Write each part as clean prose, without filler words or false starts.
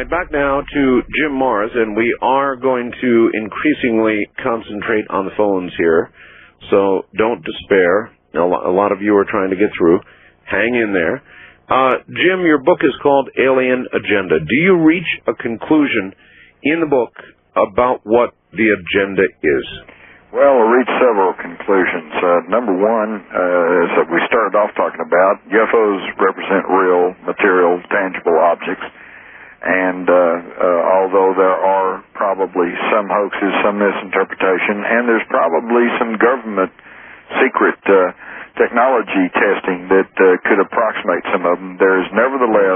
right, back now to Jim Morris, and we are going to increasingly concentrate on the phones here, so don't despair. A lot of you are trying to get through. Hang in there. Jim, your book is called Alien Agenda. Do you reach a conclusion in the book about what the agenda is? Well, we reached several conclusions. Number one, as we started off talking about, UFOs represent real, material, tangible objects. And although there are probably some hoaxes, some misinterpretation, and there's probably some government secret technology testing that could approximate some of them, there is nevertheless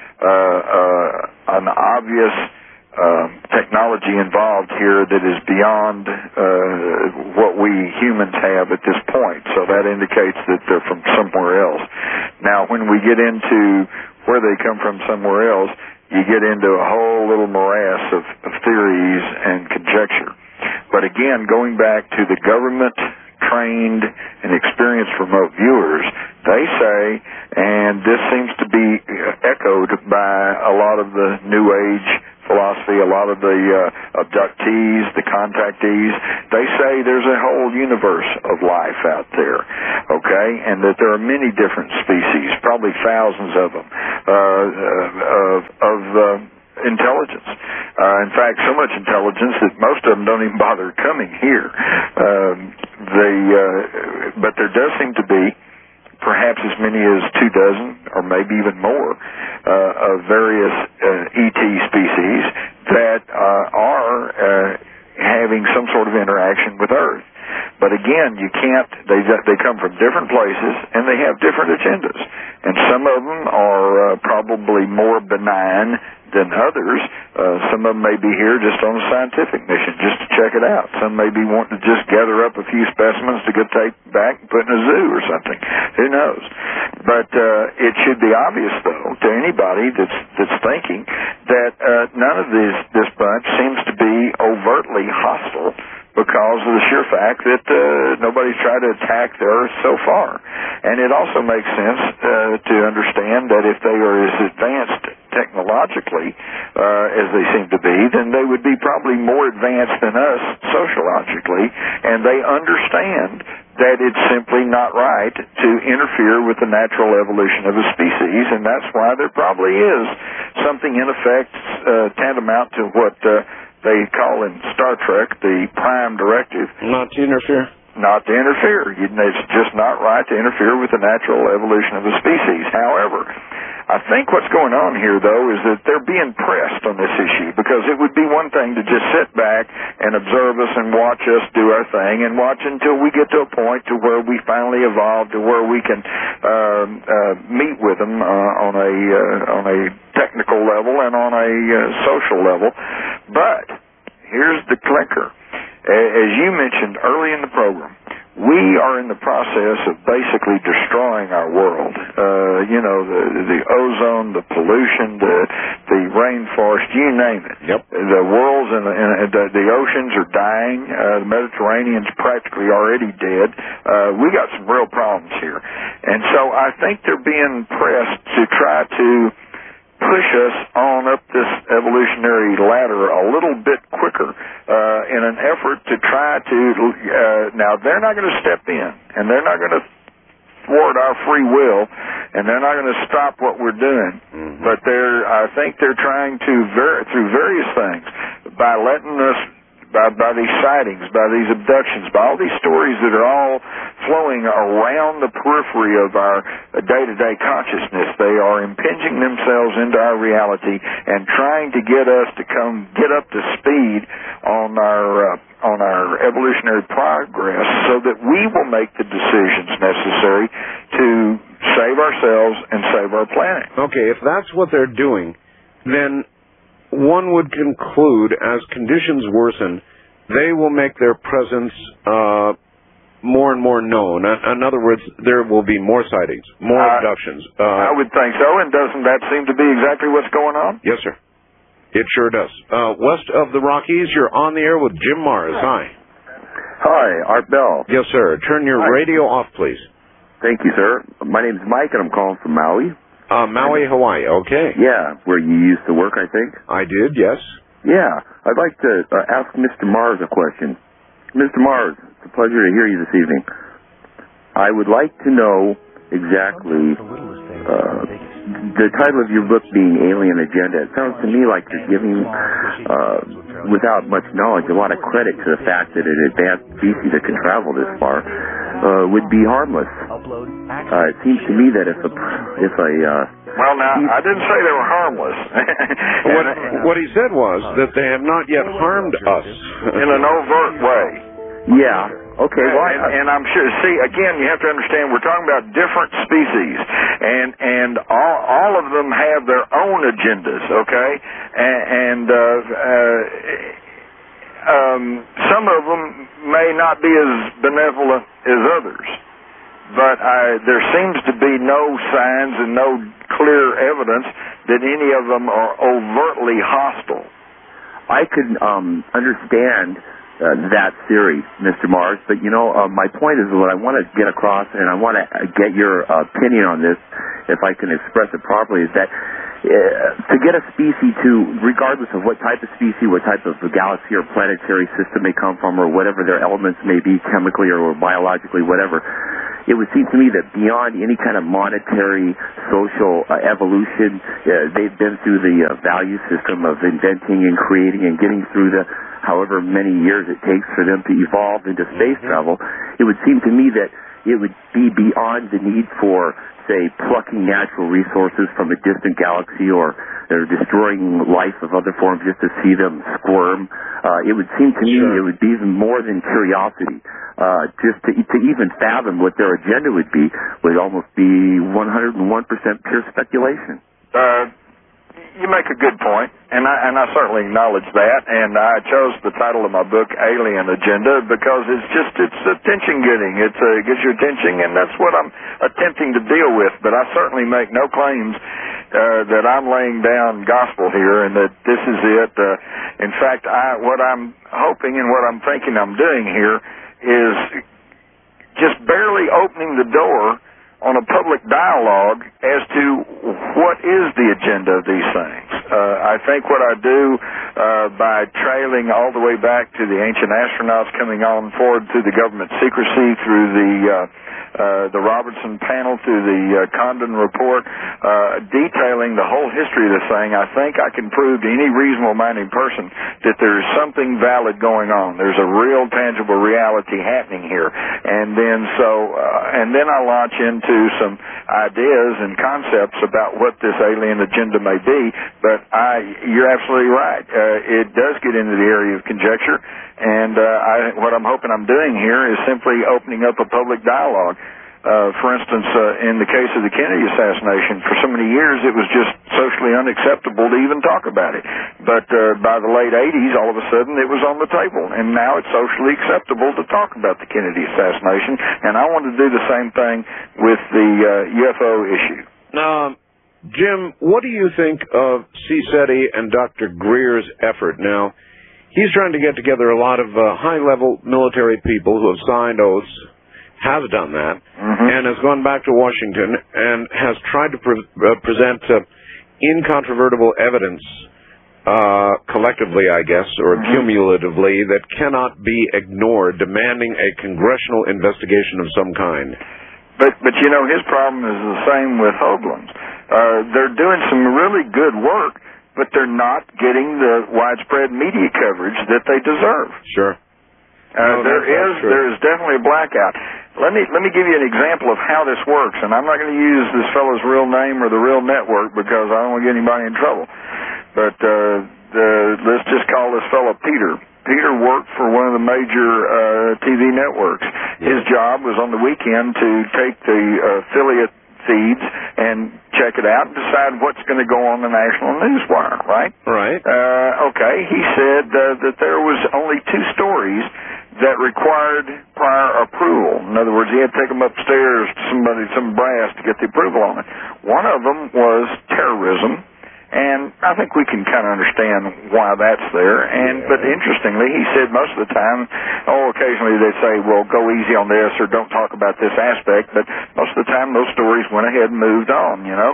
an obvious technology involved here that is beyond what we humans have at this point. So that indicates that they're from somewhere else. Now, when we get into where they come from somewhere else, you get into a whole little morass of theories and conjecture. But again, going back to the government-trained and experienced remote viewers, they say, and this seems to be echoed by a lot of the New Age philosophy, a lot of the abductees, the contactees, they say there's a whole universe of life out there, okay, and that there are many different species, probably thousands of them, of intelligence. In fact, so much intelligence that most of them don't even bother coming here. But there does seem to be perhaps as many as 24 or maybe even more of various ET species that are having some sort of interaction with Earth. But again, you can't, they come from different places and they have different agendas. And some of them are probably more benign than others. Some of them may be here just on a scientific mission, just to check it out. Some may be wanting to just gather up a few specimens to get taken back and put in a zoo or something. Who knows? But it should be obvious, though, to anybody that's thinking that none of this bunch seems to be overtly hostile, because of the sheer fact that nobody's tried to attack the Earth so far. And it also makes sense to understand that if they are as advanced technologically as they seem to be, then they would be probably more advanced than us sociologically, and they understand that it's simply not right to interfere with the natural evolution of a species, and that's why there probably is something in effect tantamount to what they call in Star Trek the Prime Directive. Not to interfere? Not to interfere. It's just not right to interfere with the natural evolution of a species. However, I think what's going on here, though, is that they're being pressed on this issue, because it would be one thing to just sit back and observe us and watch us do our thing and watch until we get to a point to where we finally evolve to where we can meet with them on a technical level and on a social level. But here's the clinker. As you mentioned early in the program, we are in the process of basically destroying our world. The ozone, the pollution, the rainforest, you name it. Yep. The world's the oceans are dying. The Mediterranean's practically already dead. We got some real problems here. And so I think they're being pressed to try to push us on up this evolutionary ladder a little bit quicker in an effort to try to now they're not going to step in and they're not going to thwart our free will and they're not going to stop what we're doing, but I think they're trying to through various things, by letting us by these sightings, by these abductions, by all these stories that are all flowing around the periphery of our day-to-day consciousness. They are impinging themselves into our reality and trying to get us to get up to speed on our evolutionary progress so that we will make the decisions necessary to save ourselves and save our planet. Okay, if that's what they're doing, then one would conclude, as conditions worsen, they will make their presence more and more known. In other words, there will be more sightings, more abductions. I would think so, and doesn't that seem to be exactly what's going on? Yes, sir. It sure does. West of the Rockies, you're on the air with Jim Morris. Hi. Hi, Art Bell. Yes, sir. Turn your radio off, please. Thank you, sir. My name's Mike, and I'm calling from Maui. Maui, Hawaii. Okay. Yeah, where you used to work, I think. I did, yes. Yeah, I'd like to ask Mr. Mars a question. Mr. Mars, it's a pleasure to hear you this evening. I would like to know exactly the title of your book being Alien Agenda. It sounds to me like you're giving, without much knowledge, a lot of credit to the fact that an advanced species that can travel this far would be harmless. It seems to me that if a well, now, I didn't say they were harmless. What he said was that they have not yet harmed us. In an overt way. Yeah. Okay. Well, and I'm sure. See, again, you have to understand we're talking about different species, and all of them have their own agendas. Okay, and some of them may not be as benevolent as others, but there seems to be no signs and no clear evidence that any of them are overtly hostile. I could understand that theory, Mr. Mars, but my point is what I want to get across, and I want to get your opinion on this, if I can express it properly, is that to get a species to, regardless of what type of species, what type of galaxy or planetary system they come from, or whatever their elements may be, chemically or biologically, whatever, it would seem to me that beyond any kind of monetary, social evolution, they've been through the value system of inventing and creating and getting through the however many years it takes for them to evolve into space travel. It would seem to me that it would be beyond the need for, say, plucking natural resources from a distant galaxy or destroying life of other forms just to see them squirm. It would seem to me it would be even more than curiosity. Just to even fathom what their agenda would almost be 101% pure speculation. You make a good point, and I certainly acknowledge that, and I chose the title of my book, Alien Agenda, because it's attention-getting. It gets your attention, and that's what I'm attempting to deal with, but I certainly make no claims that I'm laying down gospel here and that this is it. In fact, what I'm hoping and what I'm thinking I'm doing here is just barely opening the door on a public dialogue as to what is the agenda of these things. I think what I do by trailing all the way back to the ancient astronauts coming on forward through the government secrecy, through the Robertson panel, through the Condon report, detailing the whole history of this thing, I think I can prove to any reasonable-minded person that there's something valid going on. There's a real, tangible reality happening here. And then I launch into some ideas and concepts about what this alien agenda may be, but you're absolutely right. It does get into the area of conjecture, and what I'm hoping I'm doing here is simply opening up a public dialogue. For instance, in the case of the Kennedy assassination, for so many years it was just socially unacceptable to even talk about it. But by the late 80s, all of a sudden it was on the table, and now it's socially acceptable to talk about the Kennedy assassination, and I want to do the same thing with the UFO issue. Jim, what do you think of C. SETI and Dr. Greer's effort? Now, he's trying to get together a lot of high-level military people who have signed oaths, has done that, and has gone back to Washington and has tried to present incontrovertible evidence collectively, I guess, or cumulatively, that cannot be ignored, demanding a congressional investigation of some kind. But his problem is the same with Hoagland's. They're doing some really good work, but they're not getting the widespread media coverage that they deserve. Sure. There is definitely a blackout. Let me give you an example of how this works, and I'm not going to use this fellow's real name or the real network because I don't want to get anybody in trouble. But let's just call this fellow Peter. Peter worked for one of the major TV networks. His job was on the weekend to take the affiliate feeds and check it out and decide what's going to go on the national newswire, right? Right. Okay, he said that there was only 2 stories that required prior approval. In other words, he had to take them upstairs to some brass to get the approval on it. One of them was terrorism, and I think we can kind of understand why that's there. But interestingly, he said most of the time, occasionally they'd say, well, go easy on this or don't talk about this aspect, but most of the time those stories went ahead and moved on,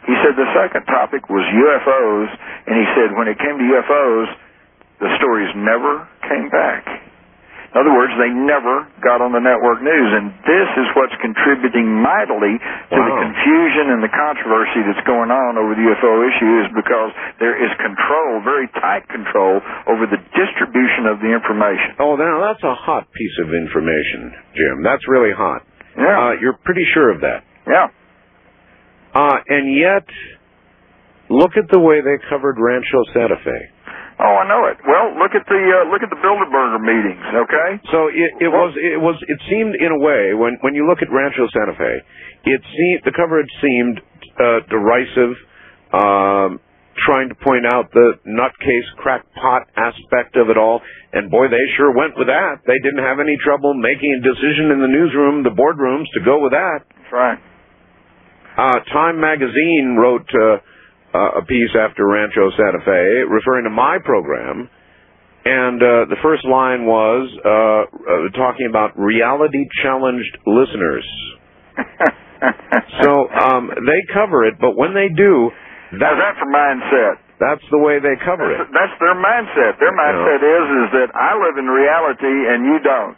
He said the second topic was UFOs, and he said when it came to UFOs, the stories never came back. In other words, they never got on the network news, and this is what's contributing mightily to the confusion and the controversy that's going on over the UFO issue, is because there is control, very tight control, over the distribution of the information. Oh, now that's a hot piece of information, Jim. That's really hot. Yeah. You're pretty sure of that. Yeah. And yet, look at the way they covered Rancho Santa Fe. Oh, I know it. Well, look at the Bilderberger meetings, okay? So it seemed in a way, when you look at Rancho Santa Fe, the coverage seemed derisive, trying to point out the nutcase crackpot aspect of it all, and boy, they sure went with that. They didn't have any trouble making a decision in the newsroom, the boardrooms, to go with that. That's right. Time magazine wrote a piece after Rancho Santa Fe, referring to my program, and the first line was talking about reality-challenged listeners. So they cover it, but when they do, that's a mindset. That's the way they cover it. That's their mindset. Their mindset is that I live in reality and you don't.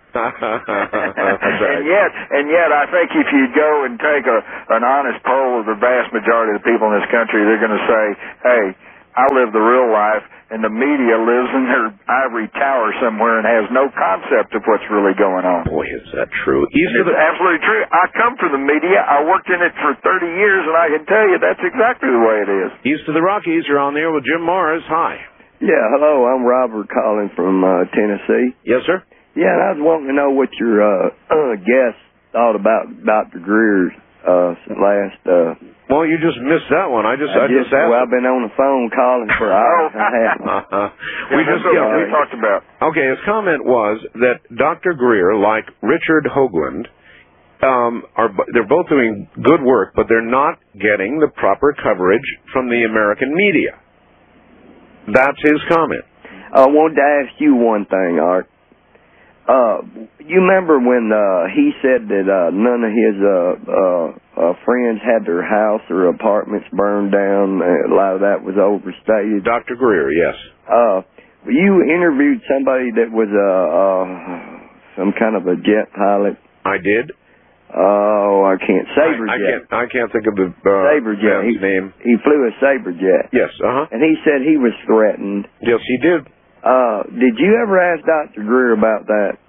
and yet, I think if you go and take an honest poll of the vast majority of the people in this country, they're going to say, "Hey, I live the real life, and the media lives in their ivory tower somewhere and has no concept of what's really going on." Boy, is that true. It's absolutely true. I come from the media. I worked in it for 30 years, and I can tell you that's exactly the way it is. East of the Rockies, you're on there with Jim Mars. Hi. Yeah, hello. I'm Robert calling from Tennessee. Yes, sir? Yeah, and I was wanting to know what your guest thought about Dr. Greer's last... Well, you just missed that one. I just asked. Well, I've been on the phone calling for hours and a half. We talked about. Okay, his comment was that Dr. Greer, like Richard Hoagland, they're both doing good work, but they're not getting the proper coverage from the American media. That's his comment. I wanted to ask you one thing, Art. You remember when he said that none of his friends had their house or apartments burned down? A lot of that was overstated. Dr. Greer, yes. You interviewed somebody that was some kind of a jet pilot. I did. Oh, I can't. Saberjet. I can't think of the Saberjet. His name. He flew a Saberjet. Yes. And he said he was threatened. Yes, he did. Did you ever ask Dr. Greer about that?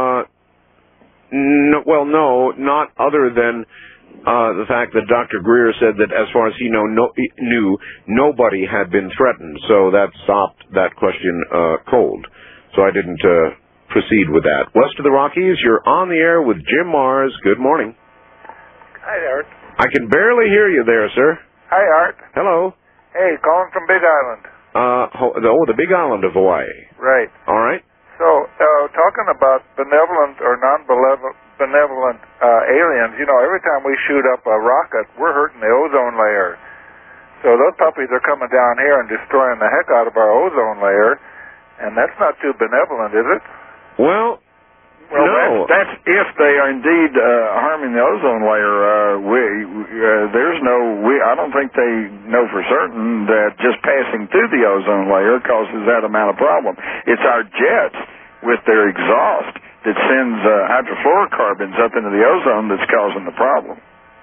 No, not other than the fact that Dr. Greer said that as far as he knew, nobody had been threatened, so that stopped that question cold. So I didn't proceed with that. West of the Rockies, you're on the air with Jim Mars. Good morning. Hi, Art. I can barely hear you there, sir. Hi, Art. Hello. Hey, calling from Big Island. The Big Island of Hawaii. Right. All right. So, talking about benevolent or non-benevolent aliens, every time we shoot up a rocket, we're hurting the ozone layer. So those puppies are coming down here and destroying the heck out of our ozone layer, and that's not too benevolent, is it? Well, no. That's if they are indeed harming the ozone layer. I don't think they know for certain that just passing through the ozone layer causes that amount of problem. It's our jets with their exhaust that sends hydrofluorocarbons up into the ozone that's causing the problem.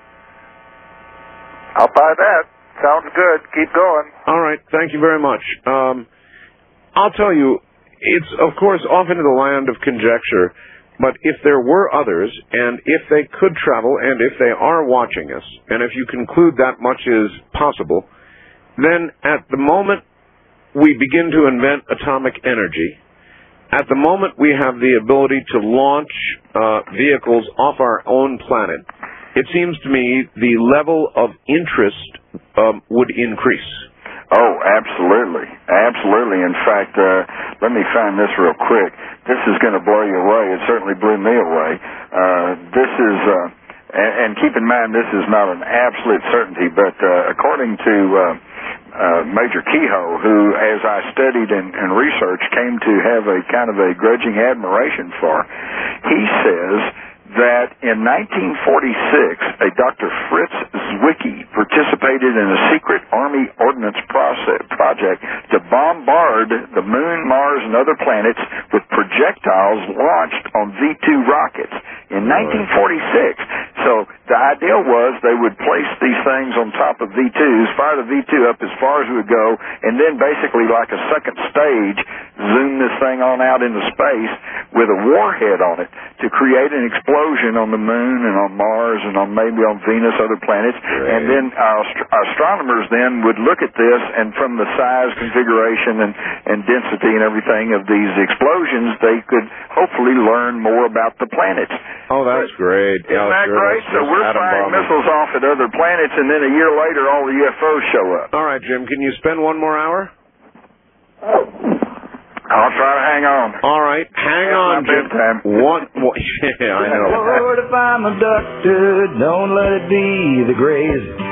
I'll buy that. Sounds good. Keep going. All right. Thank you very much. I'll tell you, it's, of course, off into the land of conjecture, but if there were others, and if they could travel, and if they are watching us, and if you conclude that much is possible, then at the moment we begin to invent atomic energy, at the moment we have the ability to launch vehicles off our own planet, it seems to me the level of interest would increase. Oh, absolutely. Absolutely. In fact, let me find this real quick. This is going to blow you away. It certainly blew me away. This is, and keep in mind, this is not an absolute certainty, but according to Major Kehoe, who, as I studied and researched, came to have a kind of a grudging admiration for, he says that in 1946, a Dr. Fritz Zwicky participated in a secret Army ordnance project to bombard the Moon, Mars, and other planets with projectiles launched on V-2 rockets in 1946. So the idea was they would place these things on top of V-2s, fire the V-2 up as far as it would go, and then basically like a second stage, zoom this thing on out into space with a warhead on it to create an explosion on the Moon and on Mars and on maybe on Venus, other planets. Right. And then astronomers then would look at this, and from the size, configuration, and density and everything of these explosions, they could hopefully learn more about the planets. Oh, that's great. Isn't that great? So we're firing missiles off at other planets, and then a year later, all the UFOs show up. All right, Jim, can you spend one more hour? I'll try to hang on. All right, hang on, Jim. Yeah, I know. Lord, if I'm abducted, don't let it be the grays.